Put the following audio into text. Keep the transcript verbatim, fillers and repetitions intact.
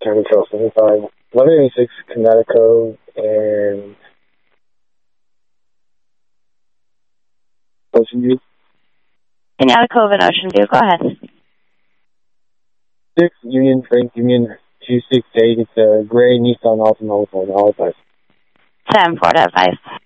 County Trail seventy-five, eleven eighty-six Connecticut, and Ocean View. Connecticut and Ocean View, go ahead. six Union, Frank Union, two six eight. It's a gray Nissan Altima with an all advice. ten Ford advice.